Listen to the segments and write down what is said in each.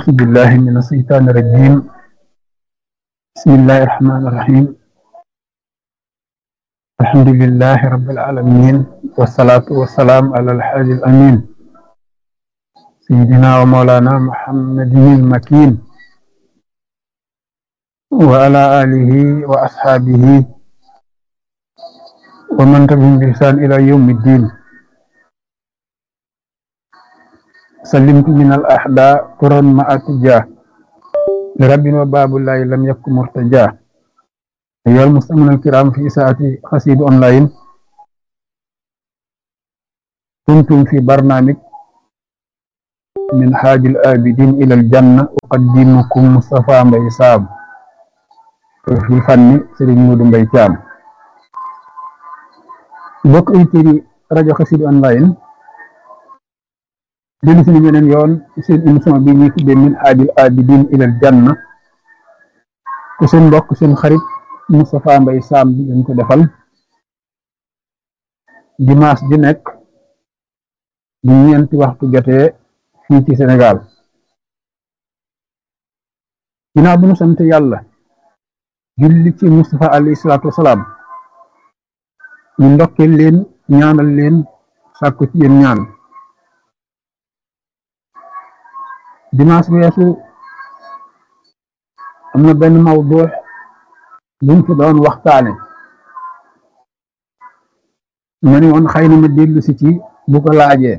أعوذ بالله من الشيطان الرجيم. بسم الله الرحمن الرحيم. الحمد لله رب العالمين، والصلاة والسلام على الحاج الأمين سيدنا ومولانا محمد المكين وعلى آله وأصحابه ومن تبعهم بإحسان إلى يوم الدين. سلمت من الأحداء قرا مع اتجاه لرب وباب الله لم يكن مرتجاه. أيها المستمعون الكرام في ساعة قصيد أونلاين، كنتم في برنامج من حاج الآبدين إلى الجنة، أقدمكم مصطفى مباي سام في الفن سيرين مودو مباي تيام. mbokk auditeurs yi rajo Xassida online dellu si beneen yoon seen émission bi ñuy tuddee min haajil abidin ilal janna te seen mbokk seen xarit Moustapha Mbaye Sam bi leen ko defal dimanche ji nekk bu ñeenti waxtu jotee fii ci Sénégal. ginnaaw bu ñu sant yàlla julli ci Moustapha alayhi salaatu wasalaam, ñu ndokkeel leen ñaanal leen sàkku ci yéen ñaan. dimanche weesu am na benn mawdu buñ fi doon waxtaane, ma ne woon xëy na ma dellu si ci bu ko laajee,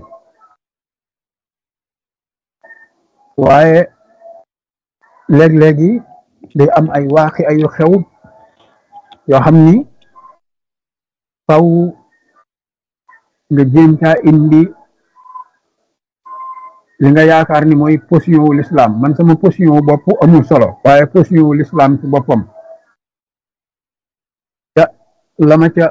waaye léeg-léegi day am ay waaxi ayu xew yoo xam ni faw nga jéem caa indi li nga yaakaar ni mooy position wu l'islam. man sama position wu bopp amul solo, waaye position wu l'islam ci boppam ca la ma ca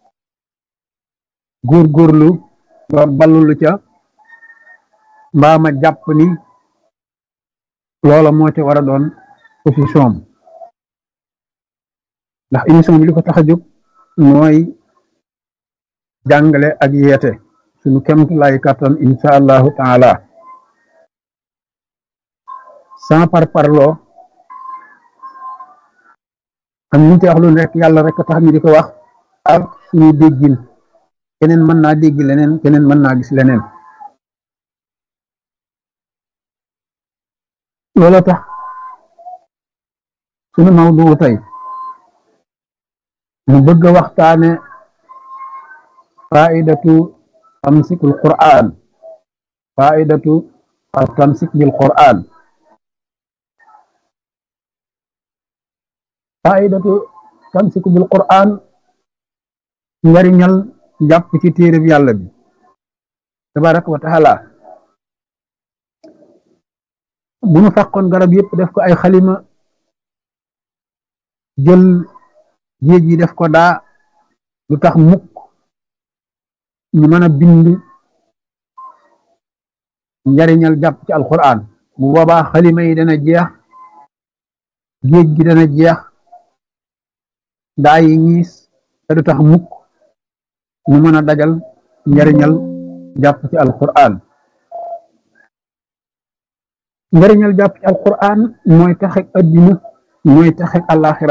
góorgóorlu ba ballulu ca mbaa ma jàpp ni loola moo ca war a doon position am, ndax émission bi li ko tax a jóg mooy jàngale ak yeete suñu kemt lay kàttan insha allahu taala, sans par parloo. am ñu ci wax lu nekk yàlla rek tax ñu di ko wax ak suñu déggin. keneen mën naa dégg leneen, keneen mën naa gis leneen. loolu tax suñu mawdu tey mu bëgg a waxtaane faidatu tamsikul Qur'an, faidatu tamsik bil Qur'an, faidatu tamsik bil Qur'an, njariñal jàpp ci téereb yàlla bi tabaraka wa taala. bu ñu fàqoon garab yëpp def ko ay xalima, jël géej yi def ko daa, lu tax mukk ñu mën a bind njariñal jàpp ci alquran. bu boobaa xalima yi dana jeex, géej gi dana jeex, daa yi ñiis, te du tax mukk ñu mën a dajal njariñal jàpp ci alquran. njariñal jàpp ci alquran mooy taxek addina, mooy taxek alaxira,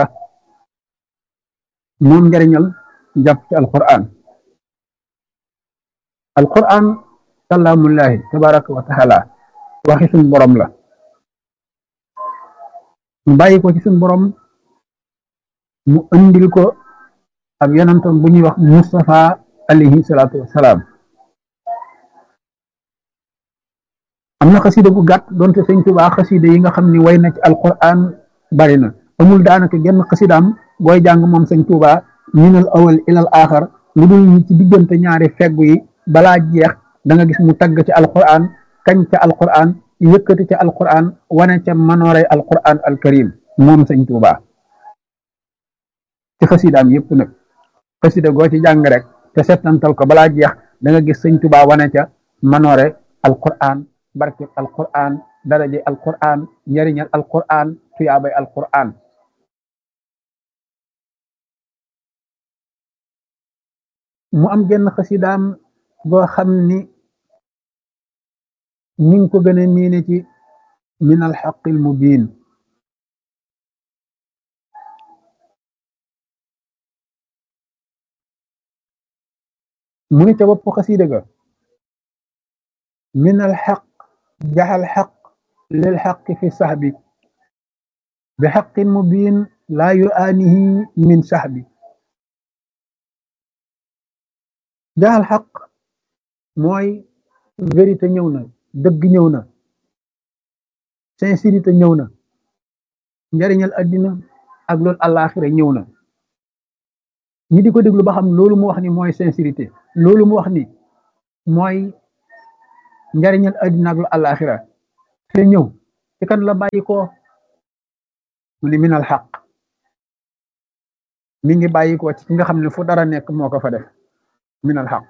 moom njariñal jàpp ci alquran. alquran kalaamullahi tabaraka wa taala, waxi suñ borom la, mu bàyyi ko ci suñ borom, mu andil ko ab yonentam bu ñuy wax Mustafa alayhi salaatu wassalaam. am na xasida gu gàtt doonte sëñ Tuubaa xasida yi nga xam ni way na ci alquran bari na, amul daanaka genn xasidaam booy jàng moom sëñ Tuubaa minal awal ilal aaxar lu dul ñi ci diggante ñaari feggu yi balaa jeex da nga gis mu tagg ci alquran, kañ ca alquran, yëkkati ca alquran, wane ca manooray alquran alkarim moom sëñ Tuubaa ci xasidaam yépp nag. xasida goo ci jàng rek te settantal ko balaa jeex da nga gis sëñ Tuubaa wane ca manoore alquran, barke alquran, daraje alquran, njariñal alquran, tuyaabay alquran. mu am genn xasidaam boo xam ni ñu ngi ko gën a miine ci min alxaqi almubin mu ni ca bopp xasida ga min alxaq jaxal xaq lil xaqi fi saxbi bi xaqin mubin laa yuaanihi min saxbi jaxal xaq mooy vérité ñëw na dëgg ñëw na sincérité ñëw na njariñal addina ak loolu àllaaxira ñëw na ñi di ko déglu ba xam loolu mu wax ni mooy sincérité loolu mu wax ni mooy njariñal addina ak loolu àllaaxira te ñëw ci kan la bàyyi ko mu ni minal xaq mi ngi bàyyi ko ci ki nga xam ne fu dara nekk moo ko fa def minal xaq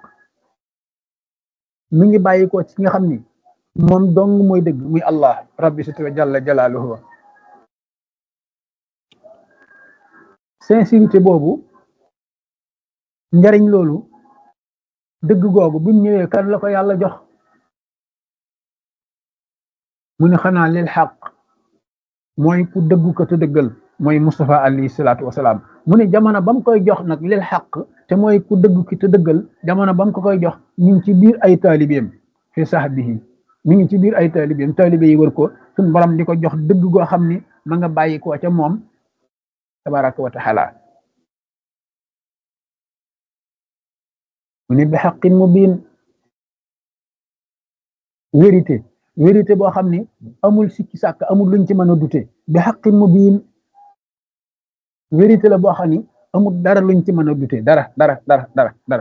mi ngi bàyyi ko ci ki nga xam ni moom dong mooy dëgg muy allah rabbi sitwa jalla jalaaluhu sincérité boobu njariñ loolu dëgg googu bu ñëwee kan la ko yàlla jox mu ne xanaa lil xaq mooy ku dëggu ko te dëggal mooy Mustafa alayhi salaatu wasalaam mu ne jamono ba mu koy jox nag lil xaq te mooy ku dëggu ki te dëggal jamono ba mu ko koy jox ñu ngi ci biir ay taalibeem fi sahbihi mi ngi ci biir ay taalibeem taalibe yi wër ko suñ borom di ko jox dëgg goo xam ni ma nga bàyyi ko ca moom tabaraka wa taala mu ne bi xaqin mubin vérité boo xam ni amul sikki sàkk amul luñ ci mën a dute bi xaqin mubin vérité la boo xam ni amul dara luñ ci mën a dute dara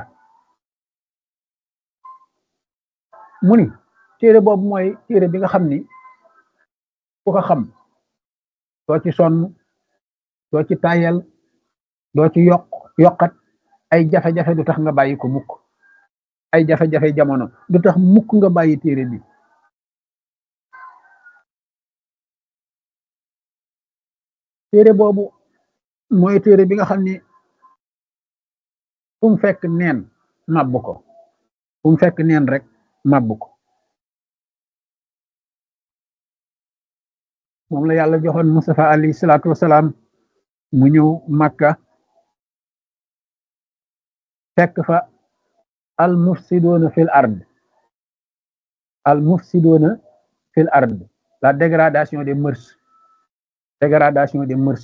mu ni téere boobu mooy téere bi nga xam ni ku ko xam doo ci sonn doo ci tayal doo ci yokkat ay jafe-jafe du tax nga bàyyi ko mukk ay jafe-jafe jamono du tax mukk nga bàyyi téere bi téere boobu mooy téere bi nga xam ni fu mu fekk neen màbb ko fu mu fekk neen rek màbb ko moom la yàlla joxoon Mustafa alayhi salaatu wasalaam mu ñëw Makka fekk fa al mufsidoona fil ard la dégradation des mœurs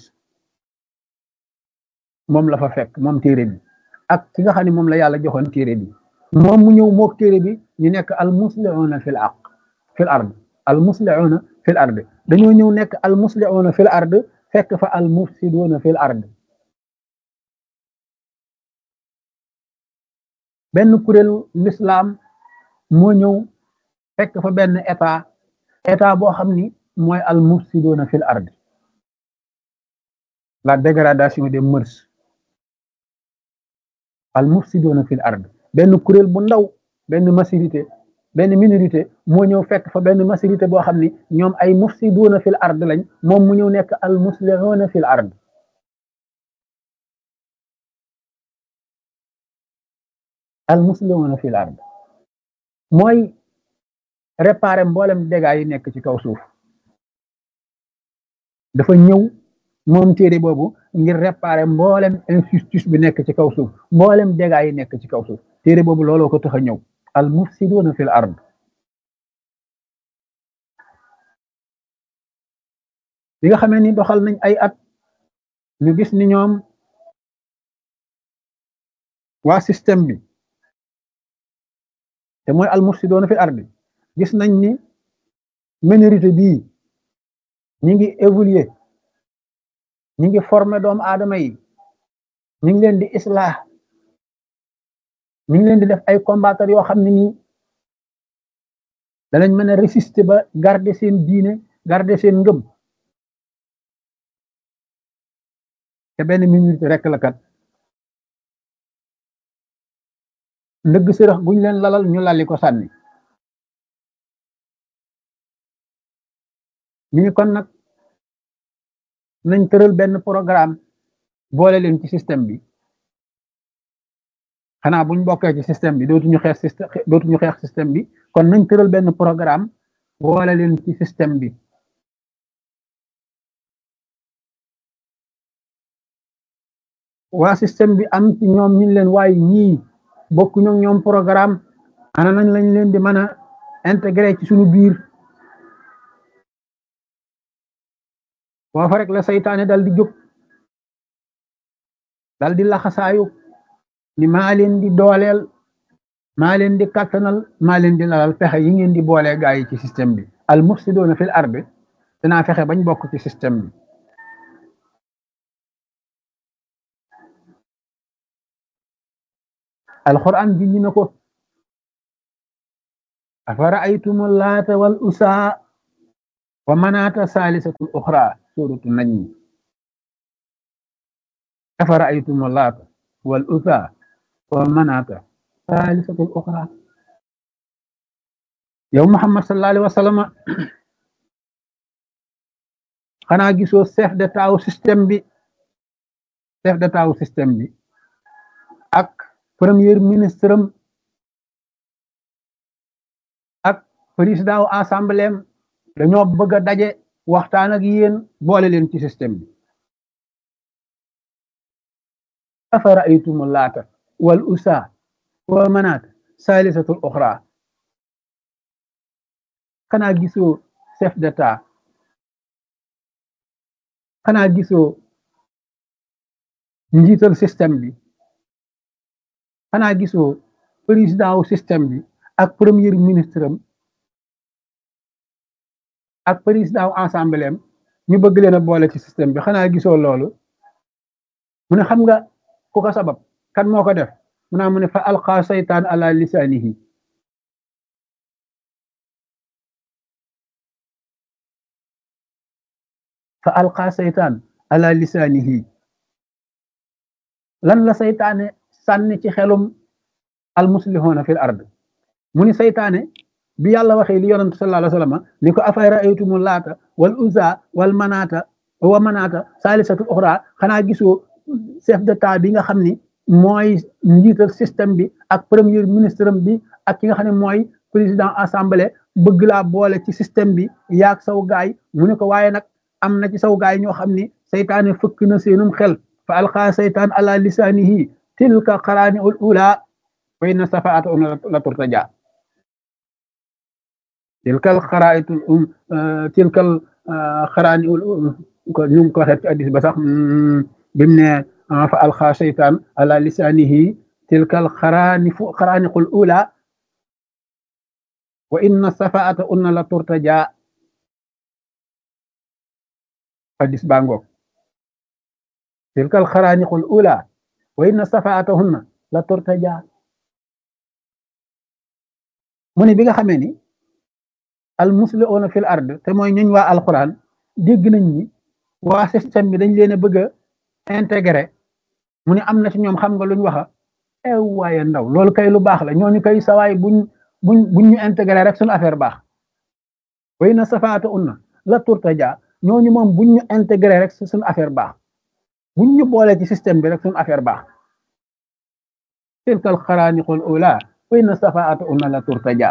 moom la fa fekk moom téere bi ak ki nga xam ne moom la yàlla joxoon téere bi moom mu ñëw mook téere bi ñu nekk al muslihuuna fil ard al muslihuuna fil ard dañoo ñëw nekk al muslihuuna fil ard fekk fa al mufsidoona fil ard benn kuréelu l'islam moo ñëw fekk fa benn état boo xam ni mooy al mufsidoona fil ard la dégradation des mœurs al mufsidoona fil ard benn kuréel bu ndaw benn minorité moo ñëw fekk fa benn majorité boo xam ni ñoom ay mufsidoona fil ard lañ moom mu ñëw nekk al muslihuuna fil ard al muslihuuna fil ard mooy réparer mboolem dégâts yi nekk ci kaw suuf dafa ñëw moom téere boobu ngir réparer mboolem injustice bi nekk ci kaw suuf mboolem dégâts yi nekk ci kaw suuf téere boobu looloo ko tax a ñëw al mufsiduuna fil ard bi nga xamee ni doxal nañ ay at ñu gis ni ñoom waa système bi te mooy al mufsiduuna fil ard gis nañ ni minorité bii ñi ngi évoluer ñi ngi former doomu aadama yi ñi ngi leen di islah ñi ngi leen di def ay combattre yoo xam ne nii danañ mën a résister ba garder seen diine garder seen ngëm te benn minorité rek la kat ndëgg sërëx guñ leen lalal ñu lali ko sànni ñu ni kon nag nañ tëral benn programme boole leen ci système bi xanaa buñ bokkee ci système bi dootuñu xeex système bi kon nañ tëral benn programme boole leen ci système bi waa système bi am ci ñoom ñu leen waaye ñii bokku ñoom programme ana nañ lañ leen di mën a intégré ci suñu biir foofa rek la saytaane dal di jóg dal di laxasaayu ni maa leen di dooleel maa leen di kattanal maa leen di lalal fexe yi ngeen di boolee gaa yi ci système bi al mufsidoona fil ardi dinaa fexe bañ bokk ci système bi alquran ji ñu na ko afara aytumu laata wal usaa wa manaata saalisatul uxra suratu najmi afara aytumu laata wal usaa wa manaata saalisatul uxra yow Muhammad sallallahu alayhi wa sallam xanaa gisoo chef d'état wu système bi chef d'état wu système bi ak premier ministre am ak président wu assemblée am dañoo bëgg a daje waxtaan ak yéen boole leen ci système bi afara aytumu laata wal usaa wa manaat saalisatul uxra xanaa gisoo chef d'état xanaa gisoo njiital système bi xanaa gisoo président wu système bi ak premier ministre am ak président wu assemblée am ñu bëgg leen a boole ci système bi xanaa gisoo loolu mu ne xam nga ku ko sabab kan moo ko def mu ne fa alqa saytaan ala lisaanihi fa alqa saytaan ala lisaanihi lan la saytaane sànni ci xelum almuslihuuna fil ard mu ni saytaane bi yàlla waxee li yonent sallallahu alayhi wa sallam ni ko afay raaytumu laata wal uzza wal manaata wa manaata saalisatu uxra xanaa gisoo chef d'état bi nga xam ni mooy njiital système bi ak premier ministre bi ak ki nga xam ne mooy président assemblée bëgg laa boole ci système bi yaag saw gaay mu ne ko waaye nag am na ci saw gaay ñoo xam ni saytaane fëkk na seenum xel fa alqa saytaan ala lisaanihi tilka qaraani ul ula wa inna safaata la turtaja tilkal xaraa'itul tilkal xaraani ul ko ñu ngi ko waxee ci addis ba sax bimu ne fa alqa saytaan ala lisaanihi tilkal xaraaniqul ula wa inna safaata la turtaja addis baa ngoog tilkal xaraaniqul ula wa inna safaatahunna la turtaja mu ne bi nga xamee ni al muslihuuna fil ard te mooy ñuñ waa alquran dégg nañ ni waa système bi dañ leen a bëgg a intégré mu ne am na ci ñoom xam nga luñ waxa waaye ndaw loolu kay lu baax la ñooñu kay sawaay buñ ñu intégré rek suñu affaire baax wa inna safaatahunna la turtaja ñooñu moom buñ ñu intégré rek suñu affaire baax buñ ñu boole ci système bi rek suñu affaire baax tilkal xaraaniqul ula wa inna safaatahunna la turtaja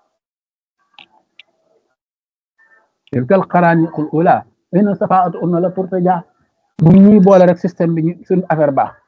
tilkal xaraaniqul ula wa inna safaatahunna la turtaja buñ ñuy boole rek système bi suñu affaire baax